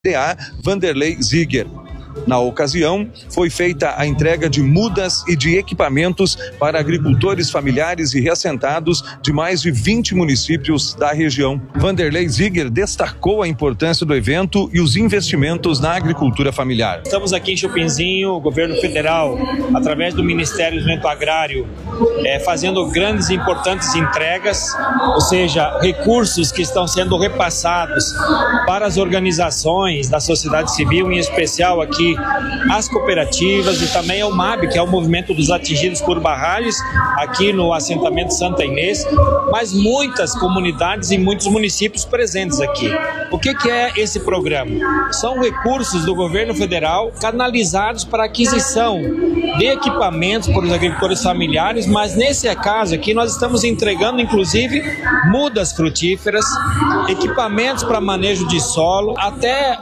DA Vanderlei Ziger. Na ocasião, foi feita a entrega de mudas e de equipamentos para agricultores familiares e reassentados de mais de 20 municípios da região. Vanderlei Ziger destacou a importância do evento e os investimentos na agricultura familiar. Estamos aqui em Chopinzinho, o governo federal, através do Ministério do Desenvolvimento Agrário, fazendo grandes e importantes entregas, ou seja, recursos que estão sendo repassados para as organizações da sociedade civil, em especial aqui as cooperativas e também o MAB, que é o Movimento dos Atingidos por Barragens, aqui no assentamento Santa Inês, mas muitas comunidades e muitos municípios presentes aqui. O que é esse programa? São recursos do governo federal canalizados para aquisição de equipamentos para os agricultores familiares, mas nesse caso aqui nós estamos entregando inclusive mudas frutíferas, equipamentos para manejo de solo, até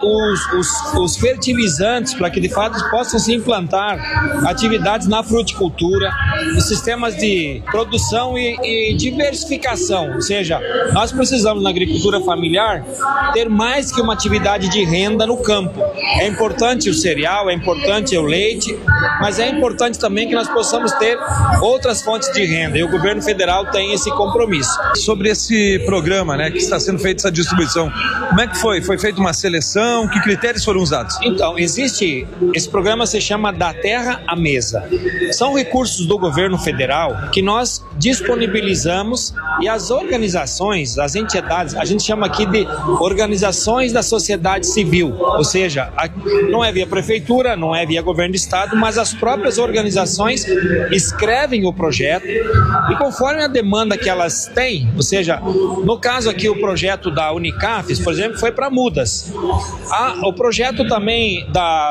os fertilizantes para que de fato possam se implantar atividades na fruticultura, nos sistemas de produção e diversificação, ou seja, nós precisamos na agricultura familiar ter mais que uma atividade de renda no campo. É importante o cereal, é importante o leite, mas é importante também que nós possamos ter outras fontes de renda, e o governo federal tem esse compromisso. Sobre esse programa, que está sendo feita essa distribuição, como é que foi? Foi feita uma seleção? Que critérios foram usados? Então, esse programa se chama Da Terra à Mesa. São recursos do governo federal que nós disponibilizamos e as organizações, as entidades, a gente chama aqui de organizações da sociedade civil, ou seja, não é via prefeitura, não é via governo do estado, mas as próprias organizações escrevem o projeto e conforme a demanda que elas têm, ou seja, no caso aqui o projeto da Unicafes, por exemplo, foi para mudas. O projeto também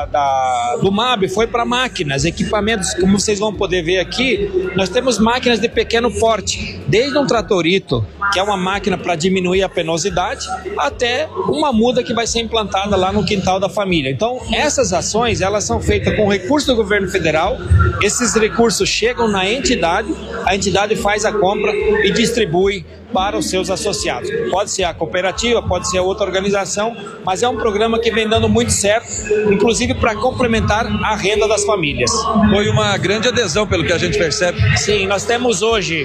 do MAB foi para máquinas, equipamentos, como vocês vão poder ver aqui, nós temos máquinas de pequeno porte, desde um tratorito, que é uma máquina para diminuir a penosidade, até uma muda que vai ser implantada lá no quintal da família. Então, essas ações, elas são feitas com recursos do governo federal, esses recursos chegam na entidade, a entidade faz a compra e distribui para os seus associados. Pode ser a cooperativa, pode ser outra organização, mas é um programa que vem dando muito certo, inclusive para complementar a renda das famílias. Foi uma grande adesão, pelo que a gente percebe. Sim, nós temos hoje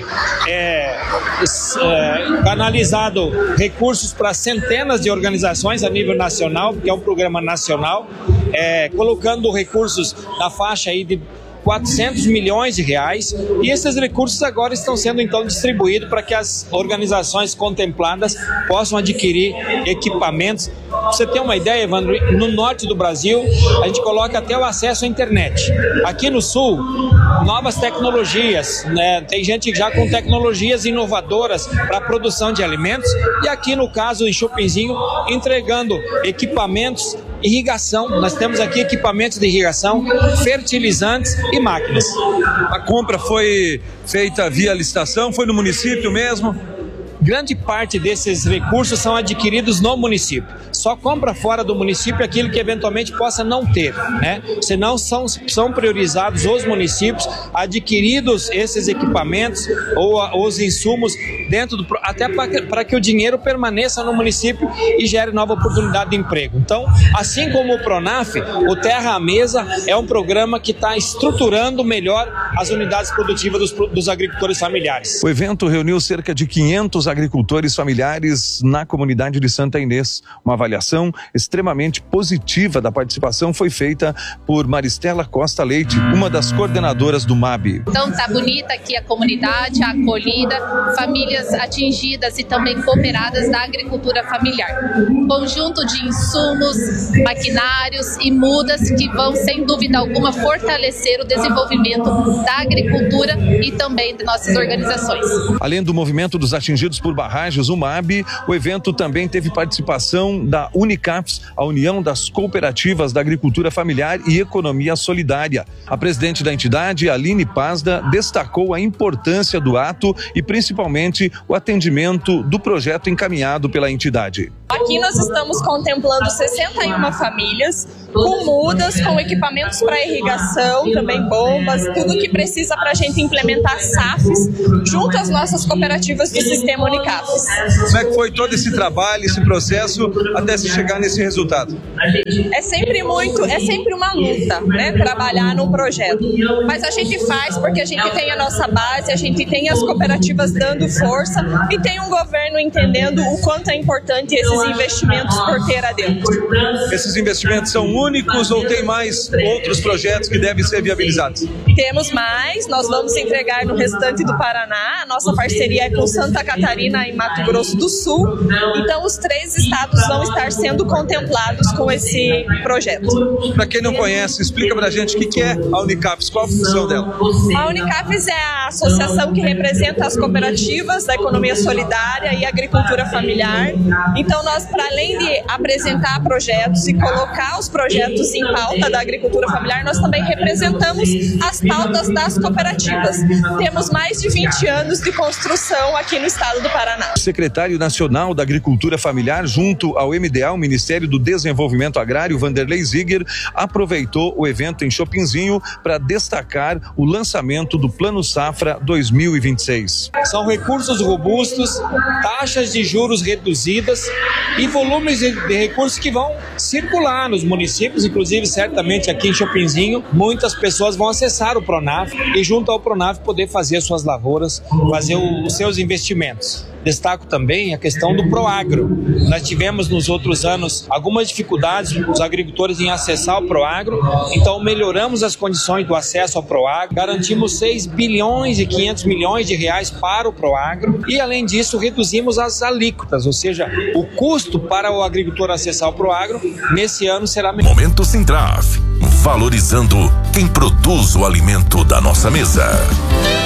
canalizado recursos para centenas de organizações a nível nacional, porque é um programa nacional, colocando recursos na faixa aí de 400 milhões de reais, e esses recursos agora estão sendo então distribuídos para que as organizações contempladas possam adquirir equipamentos. Pra você ter uma ideia, Evandro, no norte do Brasil a gente coloca até o acesso à internet. Aqui no sul, novas tecnologias, tem gente já com tecnologias inovadoras para a produção de alimentos, e aqui no caso em Chopinzinho entregando equipamentos, irrigação, nós temos aqui equipamentos de irrigação, fertilizantes e máquinas. A compra foi feita via licitação, foi no município mesmo? Grande parte desses recursos são adquiridos no município. Só compra fora do município aquilo que eventualmente possa não ter, Senão são priorizados os municípios, adquiridos esses equipamentos ou os insumos dentro do, até para que o dinheiro permaneça no município e gere nova oportunidade de emprego. Então, assim como o Pronaf, o Terra à Mesa é um programa que está estruturando melhor as unidades produtivas dos agricultores familiares. O evento reuniu cerca de 500 agricultores familiares na comunidade de Santa Inês. Uma avaliação extremamente positiva da participação foi feita por Maristela Costa Leite, uma das coordenadoras do MAB. Então tá bonita aqui a comunidade, a acolhida, famílias atingidas e também cooperadas da agricultura familiar. Conjunto de insumos, maquinários e mudas que vão, sem dúvida alguma, fortalecer o desenvolvimento da agricultura e também de nossas organizações. Além do movimento dos atingidos por barragens, o MAB, o evento também teve participação da Unicafes, a União das Cooperativas da Agricultura Familiar e Economia Solidária. A presidente da entidade, Aline Pazda, destacou a importância do ato e principalmente o atendimento do projeto encaminhado pela entidade. Aqui nós estamos contemplando 61 famílias com mudas, com equipamentos para irrigação, também bombas, tudo que precisa para a gente implementar SAFs junto às nossas cooperativas do sistema Unicafes. Como é que foi todo esse trabalho, esse processo, até se chegar nesse resultado? É sempre uma luta, né, trabalhar num projeto. Mas a gente faz porque a gente tem a nossa base, a gente tem as cooperativas dando força e tem um governo entendendo o quanto é importante esses investimentos porteira dentro. Esses investimentos são únicos ou tem mais outros projetos que devem ser viabilizados? Temos mais, nós vamos entregar no restante do Paraná. A nossa parceria é com Santa Catarina e Mato Grosso do Sul. Então, os 3 estados vão estar sendo contemplados com esse projeto. Para quem não conhece, explica para a gente o que é a Unicafes, qual a função dela? A Unicafes é a associação que representa as cooperativas da economia solidária e agricultura familiar. Então, nós, para além de apresentar projetos e colocar os projetos em pauta da agricultura familiar, nós também representamos as pautas das cooperativas. Temos mais de 20 anos de construção aqui no estado do Paraná. O secretário nacional da Agricultura Familiar, junto ao MDA, o Ministério do Desenvolvimento Agrário, Vanderlei Ziger, aproveitou o evento em Chopinzinho para destacar o lançamento do Plano Safra 2026. São recursos robustos, taxas de juros reduzidas e volumes de recursos que vão circular nos municípios, inclusive certamente aqui em Chopinzinho, muitas pessoas vão acessar o Pronaf e junto ao Pronaf poder fazer as suas lavouras, fazer os seus investimentos. Destaco também a questão do Proagro. Nós tivemos nos outros anos algumas dificuldades os agricultores em acessar o Proagro, então melhoramos as condições do acesso ao Proagro, garantimos 6 bilhões e 500 milhões de reais para o Proagro e além disso reduzimos as alíquotas, ou seja, o custo para o agricultor acessar o Proagro nesse ano será menor. Momento Sintraf, valorizando quem produz o alimento da nossa mesa.